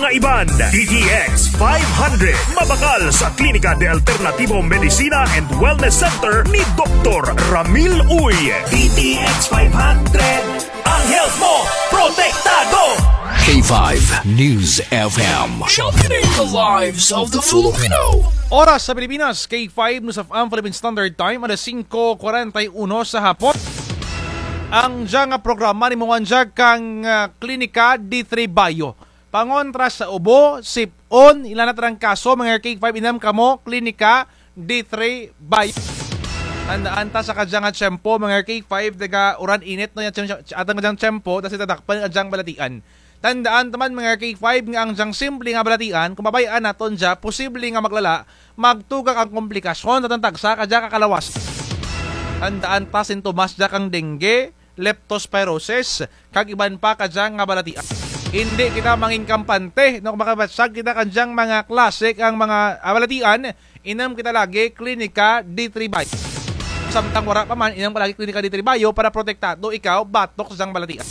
Mga iban, DTX 500. Mabakal sa Klinika de Alternativo Medicina and Wellness Center ni Dr. Ramil Uy. DTX 500. Ang health mo, protektado! K5 News FM. Championing the lives of the Filipino. Oras sa Pilipinas, K5 News of Philippine Standard Time, alas 5:41 sa hapon. Ang diyang programa ni Muanjag kang Klinika D3 Bio. Pangontra sa ubo, sipon, ilan na tarang kaso, mga K5 inam kamo, Klinika D3 Bio. Tandaan ta sa kadyang tiyempo, mga K5, daga uran init, no, atang kadyang tiyempo, dahil tadakpan kadyang balatian. Tandaan taman mga K5 nga ang diyang simple nga balatian, kung mabayaan naton dya, posible nga maglala, magtugang ang komplikasyon at ang tagsa kadya kakalawas. Tandaan ta sintomas dya kang dengue, leptospirosis, kag iban pa kadyang nga balatian. Hindi kita manging kampante, no, makabatsag kita kadyang mga klasik ang mga balatian, inam kita lagi Klinika D3 Bio. Samtang wala pa man, inam palagi Klinika D3 Bio para protektado ikaw, batok sa balatian.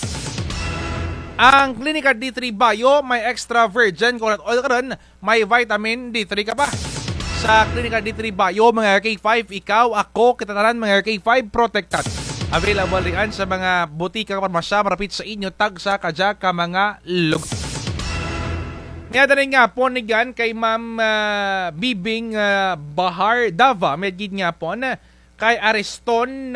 Ang Klinika D3 Bio may extra virgin coconut oil ka rin, may vitamin D3 ka pa. Sa Klinika D3 Bio, mga K5, ikaw, ako, kita tanan mga K5, protected. Available rin sa mga butika kapag marapit sa inyo, tag sa kadya ka mga lug. Niyada rin nga po ni Gan kay Ma'am Bibing Bahar Dava, medgid nga po na kay Ariston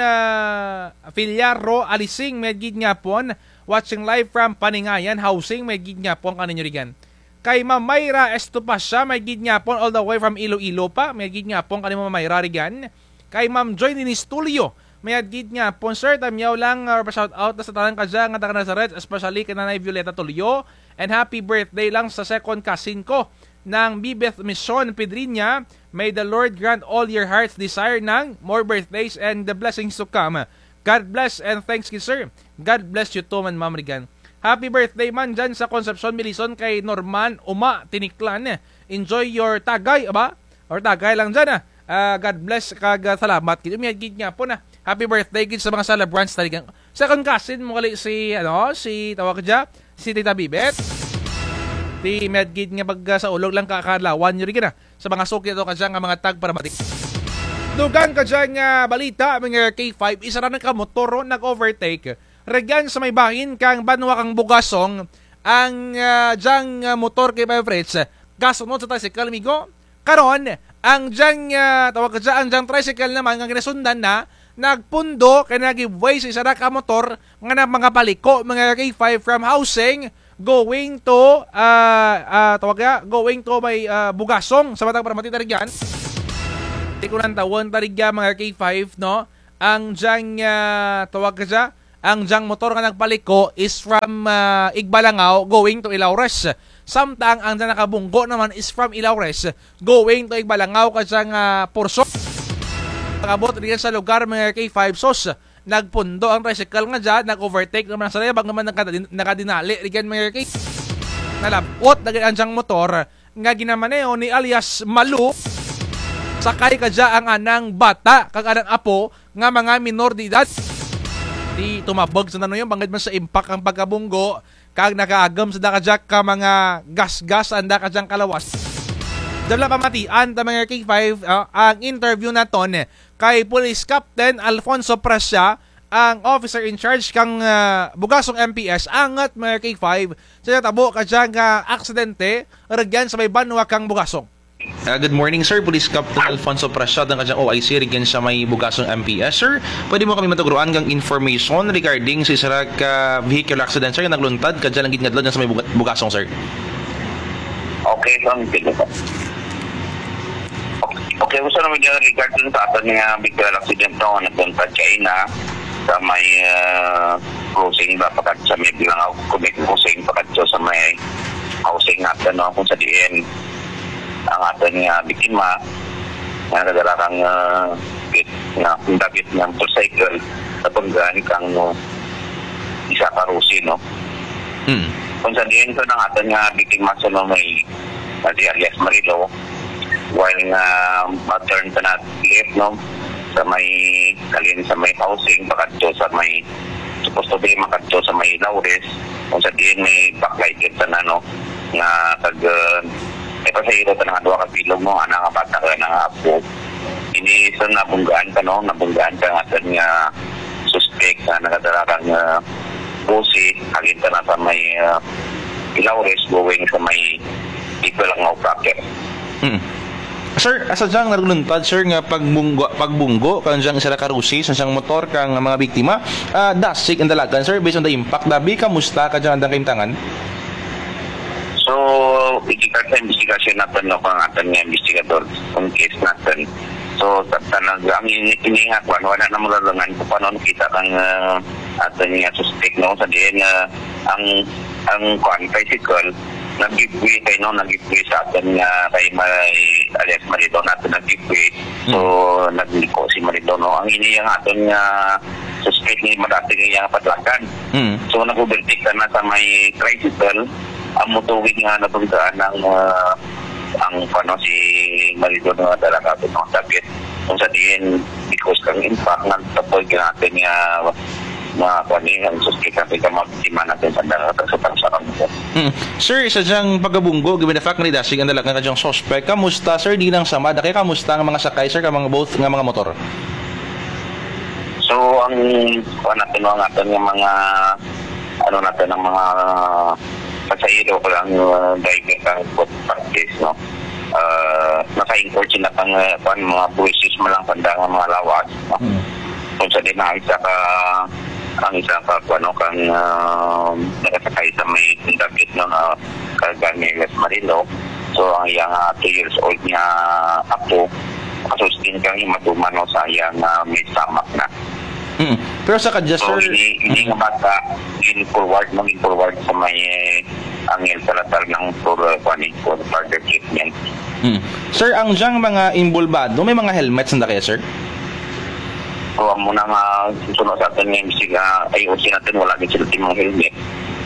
Filiaro Alising, medgid nga po watching live from Paningayan Housing, medgid nga po kaninyo rin. Kay Ma'am Mayra Estupasya, medgid nga po all the way from Iloilo pa, medgid nga po kanino Ma'am Mayra rin. Kay Ma'am Joy Nistulio, mayadgid nga po sir, tamyaw lang shout out na sa tanang kadya nga taga Nazaret, especially kay Nanay Violeta Tulio, and happy birthday lang sa second cousin ko ng Bibeth Mission Pedrinya. May the Lord grant all your heart's desire ng more birthdays and the blessings to come. God bless and thanks you sir. God bless you too man Ma'am Rigan. Happy birthday man dyan sa Concepcion Milison kay Norman Uma Tiniklan. Enjoy your tagay, aba? Or tagay lang dyan God bless kag salamat. Umiyagid nga po na. Happy birthday gid sa mga celebrants talagang. Second cousin mo kali si tawag dya, si Tita Bibet. Ti medgid nga pag sa ulog lang kakalawan nyo rin na sa mga suki ito kadya nga mga tag para matik. Dugan kadya nga balita mga K5, isa na kamotoro nag-overtake. Regyan sa may bahin kang banwa kang bugasong ang dyang motor kay Beverage. Kasunod sa tricycle migo. Karon ang dyang tawag kadya ang dyang tricycle naman nga ginasundan na nagpundo kay nag-giveaway sa isa na ka motor nga na mga paliko mga K5 from housing going to going to may bugasong sa batang para matitarigyan. Di ko nang tawon tarigya mga K5 no. Ang dyang tawag ka ang dyang motor nga nagpaliko is from Igbalangao going to Ilaures. Samtang ang dyang nakabunggo naman is from Ilaures going to Igbalangao kasi nga porso. Nakabot rin sa lugar mga K5 sos. Nagpundo ang tricycle nga dyan, nag-overtake naman sa rebag naman nakadinali rin mga K5. Nalapot na ang dyang motor nga ginamaneo ni alias Malu. Sakay ka dyan ang anang bata, kag anang apo nga mga minor de edad. Di tumabog sa nanoy, bangad man sa impact ang pagkabunggo, kag nakaagam sa dakadyak ka mga gas-gas ang dakadyang kalawas. Dabla pamatian ta mga K5 ang interview na ton kay Police Captain Alfonso Presya, ang officer in charge kang bugasong MPS angat mga K5 sa tabo kadyang aksidente regyan sa may banwa kang bugasong. Good morning sir, Police Captain Alfonso Prasad ng kadyang OIC regyan sa may bugasong MPS. Sir, pwede mo kami matuguruan kang information regarding sa isa ka vehicle accident sir nga nagluntad kadyang lang gitngadlod sa may bugasong sir. Okay lang, okay, gusto naman yung regarding sa atin nga vehicle accident no, nagluntad kay na sa may crossing dapat sa may bilang crossing pakadyo sa may housing natin no, kung sa diin ang ating biktima na nagdalarang dagit ng motorcycle sa panggaan kang isa karusi no. Kung sa diin ko ng ating biktima sa may alias Marilo while turn pa na left no sa may kalin sa may housing pakadto sa may supposed to be makadto sa may Laures kung sa diin may backlight sa nano nga kag pasahero ta nga duha ka bilog mo ana nga bata ka nga apo. Ini sa nabunggaan ka no, nabunggaan ka nga nga suspect na nakadala kang busi, hagin ka na sa may Ilaures going sa may Ipalangaw bracket. Sir, asa diyang naruluntad, sir, nga pagbunggo kan diyang isa karusi sa siyang motor kang mga biktima, dasig ang dalagan, sir, based on the impact, dabi, kamusta ka diyang andang kaimtangan? So, ikikita sa investigasyon natin no, kung atin nga investigador kung case natin. So, ang iniingat, wala na mulalangan kung paano nakita kang atin nga suspect, no, sa diyan ang tricycle, nag-giveaway kayo, no? Nag-giveaway sa atin nga kay alias Marido natin nag-giveaway. So, nagliko si Marido, no? Ang iniyang atin nga suspect ni madati nga patlakan. So, nag-overtake ka na sa may tricycle, ang mutuwid nga natunggaan ng ang si Marido na talaga ito ng sakit. Kung sa diin, because kang impact ng tapoy ka natin nga mga ang suspect natin ka mabiktima natin sa pagsarang mo. Sir, isa diyang pagabunggo, given the fact na dasig ang dalagang ka diyang suspect, kamusta, sir, di lang sama, daki kamusta ang mga sakay, sir, mga both nga mga motor? So, ang natin ng mga natin ng mga pasahero ko lang driver kang practice, no? Naka-import sila pang mga buwisis mo lang pandang mga lawas, no? Kung sa din ang isa ka kang nakasakay sa may dagit no Carganelas Marino. So ang iyang 2 years old niya apo kasustin kang matuman no sa iyang may samak na. Pero sa kadya, so, sir, hindi nga bata maging forward sa may angel salatar ng for further treatment. Sir, ang diyang mga imbulbado, may mga helmets na kaya, sir? So, muna nga sunod sa atin ngayon ayusin natin wala din sila timang helmet.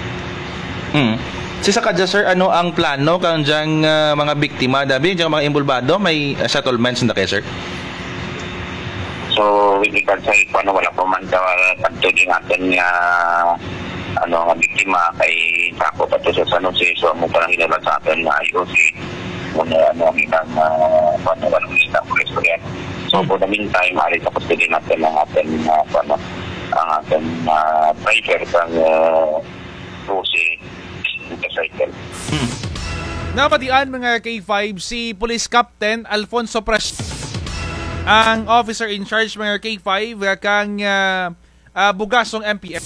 Sa kadya, sir, ano ang plano kang diyang mga biktima, dabi, diyang mga imbulbado, may settlements na kaya, sir? So, with regards sa wala pa man sa pagtuloy natin nga nga biktima kay Sako pato sa San Jose. So, mo parang hinala sa atin na IOC muna ang ilang walang ilang restaurant. So, for the meantime, maaari sa custody natin ang ating ang ating driver ng Rosie motorcycle. Napatian mga K5 si Police Captain Alfonso Pres, ang officer in charge mga K5 kang bugasong MPF.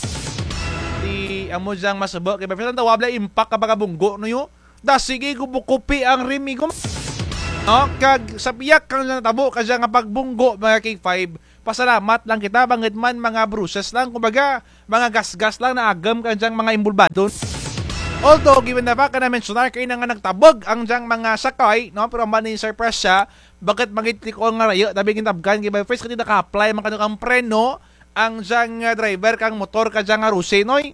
Di amo diyang masabo kay President wabla impact kapag bunggo no yo. Da sige kubukupi ang rimigo. No, kag sa piyak kang natabo ka nga pagbunggo mga K5. Pasalamat lang kita banged man mga bruises lang kumbaga mga gas-gas lang na agam ka mga imbulbado. Although given the fact na mentionar kay nga nagtabog ang diyang mga sakay, no, pero man ni surprise siya, bakit magitiko nga rayo, tabi kintabgan kay by first kati naka-apply man kanang preno ang diyang driver kang motor ka diyang Rusi noy.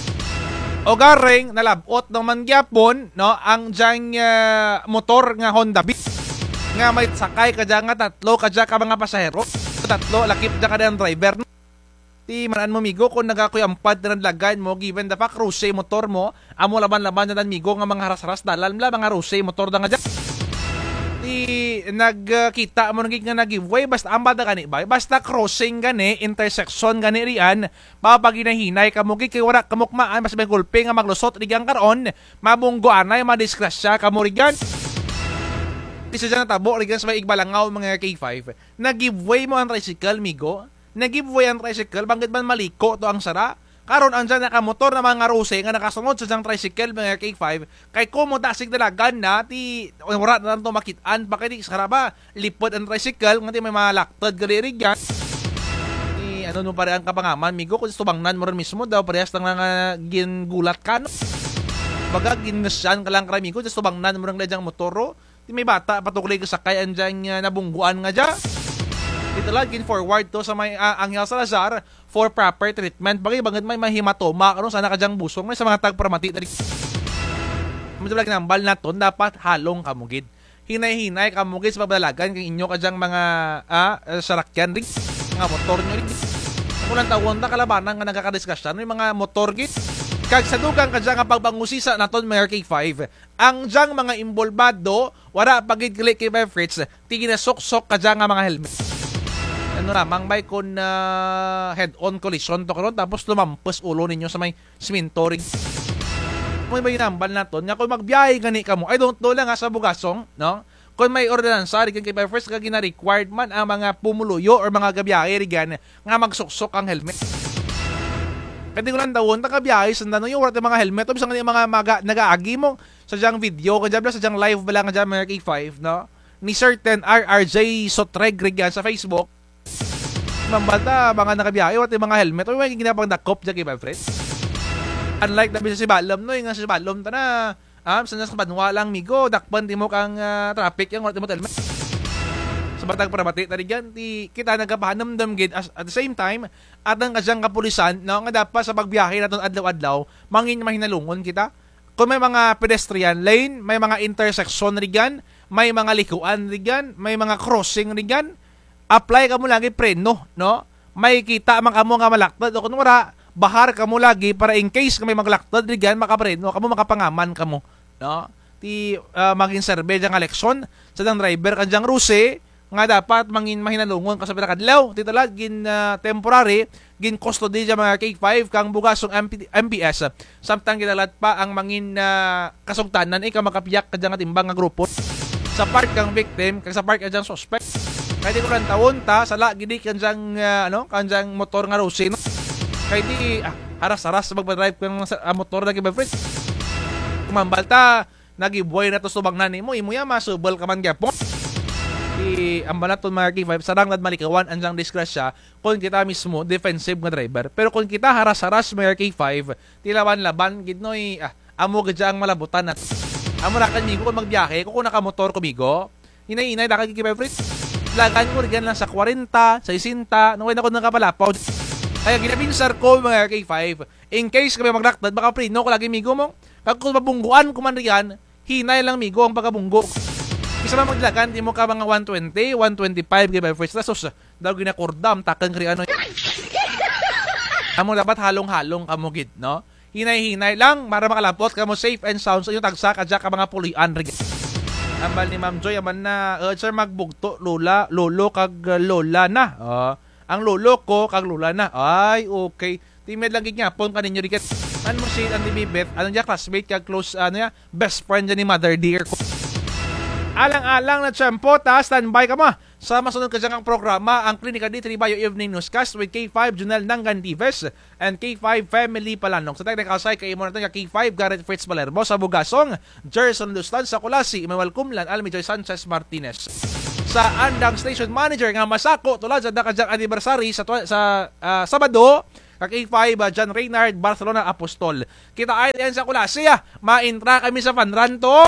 O garing nalabot naman gyapon, no, ang diyang motor nga Honda Beat nga may sakay ka dyan nga tatlo ka dyan ka mga pasahero, tatlo lakip dyan ka dyan driver. Di manan mo migo kung nagakuyampat na naglagan mo given the fact Rusi motor mo amo laban-laban na migo nga mga haras-haras dalan mga Rusi motor da nga dyan. Di nagkita mo nga nag-giveaway basta ambada gani ba basta crossing gani intersection gani rian papaginahinay kamo kay wala kamukmaan mas may gulpe nga maglusot rigang karon mabunggo anay madisgrasya kamo rigan. Isa dyan natabo rigan sa may Igbalangaw mga K5 nag-giveaway mo ang tricycle migo. Nag-giveaway ang tricycle, bangkit man maliko to ang sara. Karon andyan nakamotor na mga Rusi nga nakasunod sa diyang tricycle mga K5. Kay kumo tasig dalagan na, ti wala na lang to makitaan. Bakit di sara ba? Lipod ang tricycle, nga ti may mga laktad galirig yan. Ano nung pare ang kapangaman, migo, kung tubangnan mo rin mismo daw, parehas lang nga gingulat ka, no? Baga, ginasyan ka lang karamigo, just tubangnan mo rin na diyang motoro. Ti may bata, patuloy ka sakay, andyan nabungguan nga dyan. Ito lang, forward to sa may Angel Salazar for proper treatment. Bagay may hematoma, ano sana ka dyang busong, may sa mga tagpramati. Medyo lagi nambal na to, dapat halong kamugid. Hinay-hinay kamugid sa pabalagan kay inyo ka dyang mga sarakyan rin, mga motor nyo rin. Kung lang tawon na kalabanan nga nagkakadiskusyon, yung mga motor git, Kag sa dugang kadya nga pagbangusisa naton Mayor K5, ang dyang mga imbolbado, wala pagid kili kay Fritz, tiginasuksok kadya nga mga helmet. Ano na, mangbay kon head-on collision to karon tapos lumampos ulo ninyo sa may cementoring. May bayinambal naton nga kung magbiyahe gani kamo, I don't know lang sa Bugasong, no? Kung may ordinansa rigan kay First kag gina-required man ang mga pumuluyo or mga gabiyahe rigan nga magsuksok ang helmet. Pwede ko lang tawon, tagabiyahe, sanda no yung wala mga helmet, o bisang mga nag-aagi mo sa dyang video, kadya sa dyang live bala kadya Mayor K5, no? Ni certain RRJ Sotreg rigan sa Facebook, mambata, mga nakabiyahe, wala mga helmet, o may ginapang dakop dyan kay my friend. Unlike na si Balom, no? Yung si Balom, na, sa banwa lang, migo, dakpan, timok ang traffic, yung wala timok helmet. Sa batang parabati, tarigan, kita nagkapahanamdam gid at the same time, at ang kasyang kapulisan, no, nga dapat sa pagbiyahe naton adlaw-adlaw, mangin mahinalungon kita. Kung may mga pedestrian lane, may mga intersection rigan, may mga likuan rigan, may mga crossing rigan, apply ka mo lagi preno, no? May kita man kamo nga malaktad o kung wala, bahar ka mo lagi para in case ka may maglaktad rigan, makapreno, kamo makapangaman kamo, no? Maging serbe dyang eleksyon sa dang driver kanjang ruse nga dapat mangin mahinalungon ka sa pinakadlaw titala gin temporary gin custody sa mga K5 kang Bugasong MPS samtang ginalat pa ang mangin kasugtanan ikaw makapiyak kadya nga timbang nga grupo sa part kang victim kag sa part kadya suspect kay di ko lang tawon ta sala gidi kanjang kanjang motor nga rose no? Kay di haras-haras magba-drive kang motor na kiba friend kumambalta nagibuhay na to subang nani mo imo ya masubol ka man gyapon ang banaton mga K5 sarang nad malikawan anjang disgrasya kung kita mismo defensive nga driver pero kung kita haras-haras mga K5 tilawan laban gidnoy amo gadya ang malabutan nat amo ra kanigo kung magbiyahe kung nakamotor kumigo inay da kay K5 friend lagan ko rigan lang sa 40 sa 60 naway na ko nang kapalapaw kaya ginabinsar ko mga K5 in case kami maglaktad baka prino ko lagi migo mo kag kung mabungguan ko man riyan hinay lang migo ang pagabunggo isa man maglagan, di mo ka mga 120, 125 kay by first lasos. Daw ginakordam, takang kri ano. Amo dapat halong-halong kamo gid, no? Hinay-hinay lang, para makalapot kamo safe and sound sa inyong tagsa, kadya ka mga pulian. Ambal ni Ma'am Joy, aman na, sir magbugto, lolo kag lola na. Ang lolo ko kag lola na. Ay, okay. Timed lang gid nga, pon ka ninyo riket. Ano mo si Andy Bibet, ano niya, classmate kag close, best friend niya ni Mother Dear ko. Alang-alang na tiyempo, standby ka mo. Sa masunod ka dyan ang programa, ang Klinika D3 Bio Evening Newscast with K5 Junel Nangandives and K5 Family Palanong. Sa tayo kayo mo natin K5 Garrett Fritz Palermo sa Bugasong, Jerson Lustan sa Kulasi, Emmanuel Cumlan, Almi Joy Sanchez Martinez. Sa Andang Station Manager nga Masako, tulad sa Dakajang Anniversary sa Sabado, K5 John Reynard Barcelona Apostol. Kita ay yan sa Kulasi, maintra kami sa Panranto.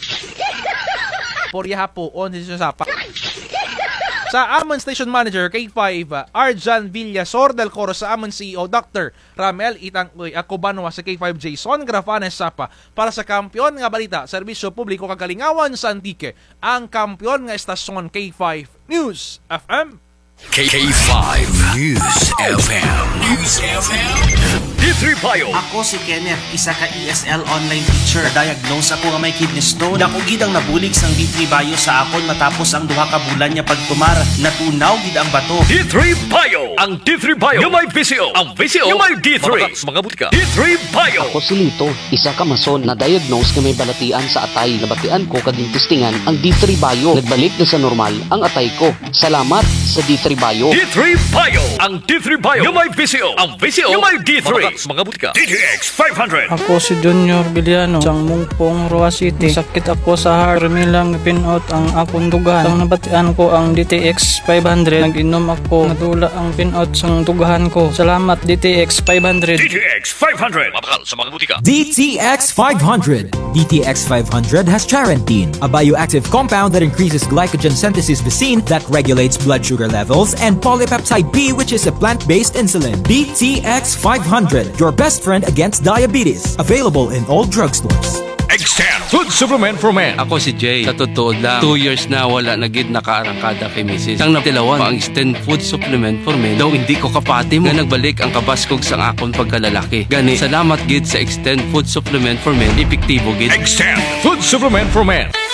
Porya hapoon sa sapa. Sa Amon Station Manager K5 Arjan Villasor del Coro sa Amon CEO Dr. Ramel Itangkoy Akubanwa sa K5 Jason Grafanes Sapa para sa kampiyon nga balita serbisyo publiko kagalingawan sa Antique ang kampiyon nga estasyon K5 News FM. K5 News FM. News FM. D3 Bio. Ako si Kenneth, isa ka ESL online teacher. Diagnose ako nga may kidney stone. Dako gid ang nabulig sang D3 Bio sa akon matapos ang 2 ka bulan niya pagtumar. Natunaw gid ang bato. D3 Bio. Ang D3 Bio yung may VCO. Ang VCO yung may D3. Mga butika. D3 Bio. Ako si Lito, isa ka mason na diagnose nga may balatian sa atay. Nabatian ko kaging testingan ang D3 Bio. Nagbalik na sa normal ang atay ko. Salamat sa D3 Bio. D3 Bio. Ang D3 Bio yung may VCO. Ang VCO yung may D3. Mga butika. DTX 500. Ako si Junior Biliano, sang Mungpong, Roa City. Sakit ako sa heart. Milang pinout ang akong dugan. Sang nabatian ko ang DTX 500. Nag-inom ako. Nadula ang pinout sang dugahan ko. Salamat DTX 500. DTX 500. Mabakal sa mga butika. DTX 500. DTX 500 has charantine, a bioactive compound that increases glycogen synthesis Vicine that regulates blood sugar levels, and polypeptide B, which is a plant-based insulin. DTX 500, your best friend against diabetes. Available in all drugstores. Extend Food Supplement for Men. Ako si Jay. Sa totoo lang, 2 years na wala nagid nakaarangkada kay Mrs. Ang natilawan, ang Extend Food Supplement for Men. Daw hindi ko kapati mo. Nga nagbalik ang kabaskog sang akon pagkalalaki. Gani, salamat gid sa Extend Food Supplement for Men. Epektibo gid. Extend Food Supplement for Men.